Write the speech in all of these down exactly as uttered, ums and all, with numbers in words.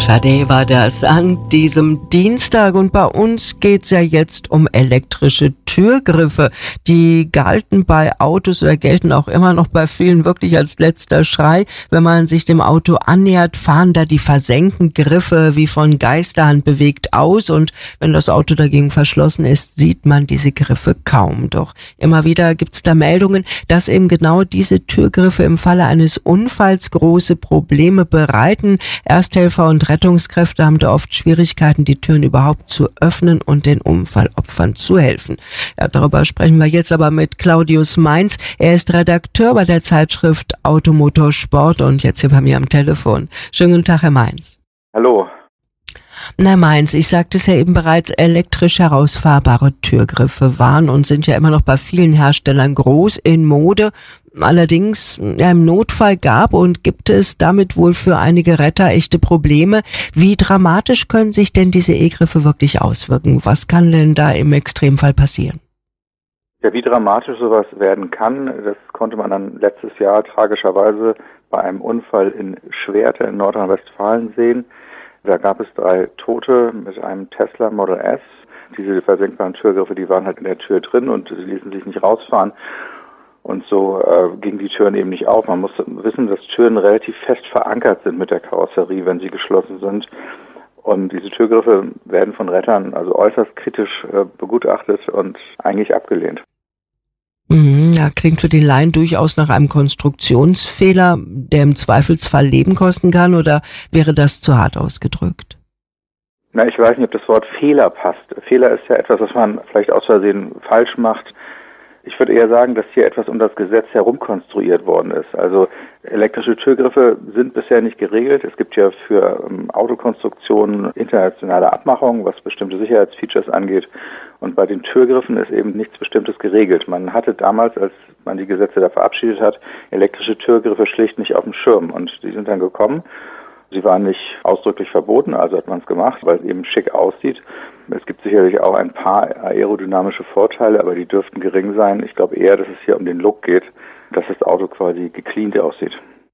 Sade war das an diesem Dienstag und bei uns geht's ja jetzt um elektrische Türgriffe. Die galten bei Autos oder gelten auch immer noch bei vielen wirklich als letzter Schrei. Wenn man sich dem Auto annähert, fahren da die versenkten Griffe wie von Geisterhand bewegt aus und wenn das Auto dagegen verschlossen ist, sieht man diese Griffe kaum. Doch immer wieder gibt's da Meldungen, dass eben genau diese Türgriffe im Falle eines Unfalls große Probleme bereiten. Ersthelfer und Rettungskräfte haben da oft Schwierigkeiten, die Türen überhaupt zu öffnen und den Unfallopfern zu helfen. Ja, darüber sprechen wir jetzt aber mit Claudius Mainz. Er ist Redakteur bei der Zeitschrift Automotor Sport und jetzt hier bei mir am Telefon. Schönen guten Tag, Herr Mainz. Hallo. Na Mainz, ich sagte es ja eben bereits, elektrisch herausfahrbare Türgriffe waren und sind ja immer noch bei vielen Herstellern groß in Mode. Allerdings ja, im Notfall gab und gibt es damit wohl für einige Retter echte Probleme. Wie dramatisch können sich denn diese E-Griffe wirklich auswirken? Was kann denn da im Extremfall passieren? Ja, wie dramatisch sowas werden kann, das konnte man dann letztes Jahr tragischerweise bei einem Unfall in Schwerte in Nordrhein-Westfalen sehen. Da gab es drei Tote mit einem Tesla Model S. Diese versenkbaren Türgriffe, die waren halt in der Tür drin und sie ließen sich nicht rausfahren. Und so äh, gingen die Türen eben nicht auf. Man muss wissen, dass Türen relativ fest verankert sind mit der Karosserie, wenn sie geschlossen sind. Und diese Türgriffe werden von Rettern also äußerst kritisch äh, begutachtet und eigentlich abgelehnt. Mhm, ja, klingt für den Laien durchaus nach einem Konstruktionsfehler, der im Zweifelsfall Leben kosten kann, oder wäre das zu hart ausgedrückt? Na, ich weiß nicht, ob das Wort Fehler passt. Fehler ist ja etwas, was man vielleicht aus Versehen falsch macht. Ich würde eher sagen, dass hier etwas um das Gesetz herum konstruiert worden ist. Also elektrische Türgriffe sind bisher nicht geregelt. Es gibt ja für ähm, Autokonstruktionen internationale Abmachungen, was bestimmte Sicherheitsfeatures angeht. Und bei den Türgriffen ist eben nichts Bestimmtes geregelt. Man hatte damals, als man die Gesetze da verabschiedet hat, elektrische Türgriffe schlicht nicht auf dem Schirm. Und die sind dann gekommen. Sie waren nicht ausdrücklich verboten, also hat man es gemacht, weil es eben schick aussieht. Es gibt sicherlich auch ein paar aerodynamische Vorteile, aber die dürften gering sein. Ich glaube eher, dass es hier um den Look geht, dass das Auto quasi gecleant aussieht.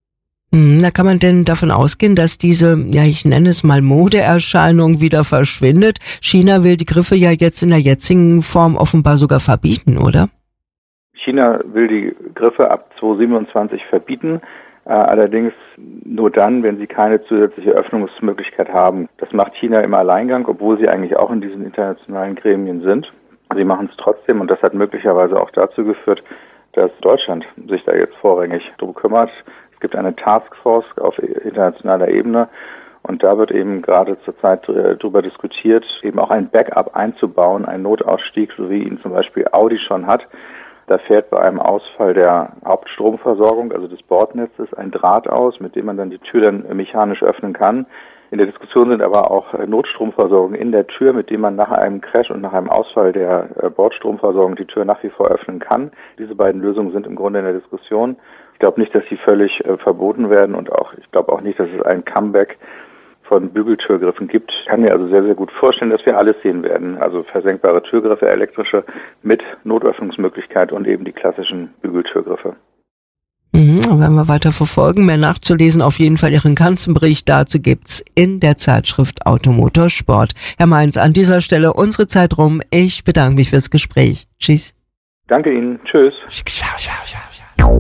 Da kann man denn davon ausgehen, dass diese, ja ich nenne es mal Modeerscheinung wieder verschwindet? China will die Griffe ja jetzt in der jetzigen Form offenbar sogar verbieten, oder? China will die Griffe ab zweitausendsiebenundzwanzig verbieten. Äh, allerdings nur dann, wenn sie keine zusätzliche Öffnungsmöglichkeit haben. Das macht China im Alleingang, obwohl sie eigentlich auch in diesen internationalen Gremien sind. Sie machen es trotzdem und das hat möglicherweise auch dazu geführt, dass Deutschland sich da jetzt vorrangig drum kümmert. Es gibt eine Taskforce auf internationaler Ebene und da wird eben gerade zurzeit darüber diskutiert, eben auch ein Backup einzubauen, einen Notausstieg, so wie ihn zum Beispiel Audi schon hat. Da fährt bei einem Ausfall der Hauptstromversorgung, also des Bordnetzes, ein Draht aus, mit dem man dann die Tür dann mechanisch öffnen kann. In der Diskussion sind aber auch Notstromversorgungen in der Tür, mit dem man nach einem Crash und nach einem Ausfall der Bordstromversorgung die Tür nach wie vor öffnen kann. Diese beiden Lösungen sind im Grunde in der Diskussion. Ich glaube nicht, dass sie völlig äh, verboten werden und auch ich glaube auch nicht, dass es ein Comeback von Bügeltürgriffen gibt. Ich kann mir also sehr, sehr gut vorstellen, dass wir alles sehen werden. Also versenkbare Türgriffe, elektrische mit Notöffnungsmöglichkeit und eben die klassischen Bügeltürgriffe. Mhm, werden wir weiter verfolgen. Mehr nachzulesen, auf jeden Fall Ihren ganzen Bericht dazu gibt's in der Zeitschrift Automotor Sport. Herr Mainz, an dieser Stelle unsere Zeit rum. Ich bedanke mich fürs Gespräch. Tschüss. Danke Ihnen. Tschüss.